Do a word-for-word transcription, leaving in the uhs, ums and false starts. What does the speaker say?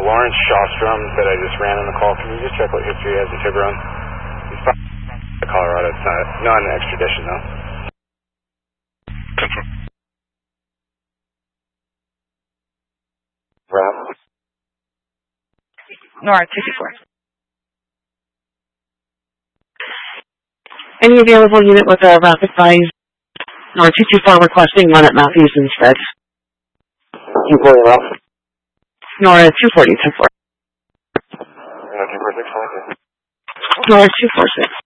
Lawrence Shawstrom that I just ran on the call. Can you just check what history he has in Tiburon? He's from Colorado. It's not, not an extradition, though. Confirm. Rob? Nora, two two four. Any available unit with a rapid size? Nora, two two four requesting one at Matthews instead. two forty left. Nora, two forty, two four. two four six, Nora, two four six.